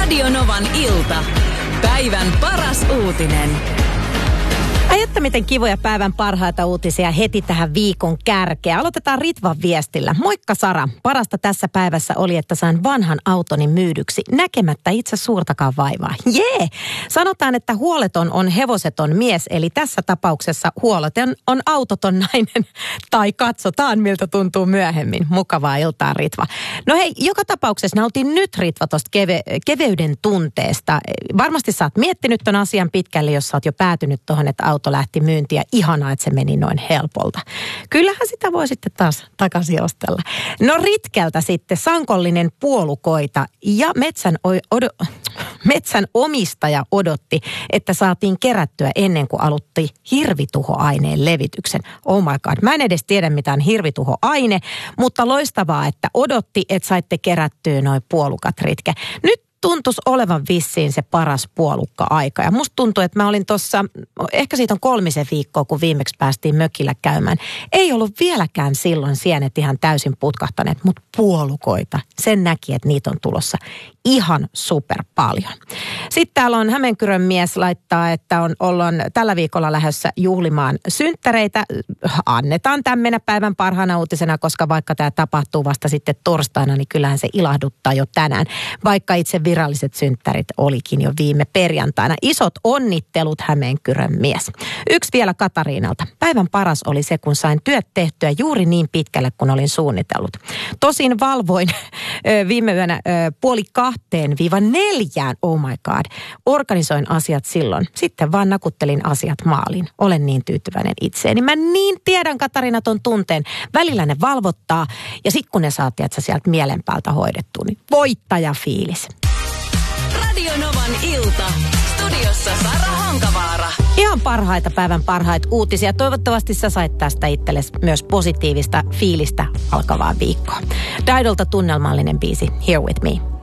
Radio Novan ilta. Päivän paras uutinen. Ai että miten kivoja päivän parhaita uutisia heti tähän viikon kärkeen. Aloitetaan Ritvan viestillä. Moikka Sara. Parasta tässä päivässä oli, että sain vanhan autoni myydyksi näkemättä itse suurtakaan vaivaa. Jee! Sanotaan, että huoleton on hevoseton mies, eli tässä tapauksessa huoleton on autoton nainen. Tai katsotaan, miltä tuntuu myöhemmin. Mukavaa iltaa, Ritva. No hei, joka tapauksessa nautin nyt, Ritva, tuosta keveyden tunteesta. Varmasti sä oot miettinyt ton asian pitkälle, jos sä oot jo päätynyt tuohon, että auto lähti myyntiin, ja ihanaa, että se meni noin helpolta. Kyllähän sitä voi sitten taas takaisin ostella. No Ritkeltä sitten sankollinen puolukoita ja metsän omistaja odotti, että saatiin kerättyä ennen kuin aloitti hirvituhoaineen levityksen. Oh my god, mä en edes tiedä mitään hirvituhoaine, mutta loistavaa, että odotti, että saitte kerättyä noi puolukat, Ritke. Nyt tuntuisi olevan vissiin se paras puolukka-aika. Ja musta tuntuu, että mä olin tuossa, ehkä siitä on 3 viikkoa, kun viimeksi päästiin mökillä käymään. Ei ollut vieläkään silloin sienet ihan täysin putkahtaneet, mutta puolukoita. Sen näki, että niitä on tulossa ihan super paljon. Sitten täällä on Hämeenkyrön mies laittaa, että ollaan tällä viikolla lähdössä juhlimaan synttäreitä. Annetaan tämmöinen päivän parhaana uutisena, koska vaikka tämä tapahtuu vasta sitten torstaina, niin kyllähän se ilahduttaa jo tänään. Vaikka itse viralliset synttärit olikin jo viime perjantaina. Isot onnittelut, Hämeenkyrön mies. Yksi vielä Katariinalta. Päivän paras oli se, kun sain työt tehtyä juuri niin pitkälle, kun olin suunnitellut. Tosin valvoin viime yönä 3:30–4, oh my god. Organisoin asiat silloin. Sitten vaan nakuttelin asiat maaliin. Olen niin tyytyväinen itseeni. Mä niin tiedän, Katariina, ton tunteen. Välillä ne valvottaa ja sit kun ne saat, että sä sieltä mielen päältä hoidettua, niin voittajafiilis. Radio Novan ilta. Studiossa Sara Hankavaara. Ihan parhaita päivän parhaita uutisia. Toivottavasti sä sait tästä itsellesi myös positiivista fiilistä alkavaa viikkoa. Didolta tunnelmallinen biisi Here With Me.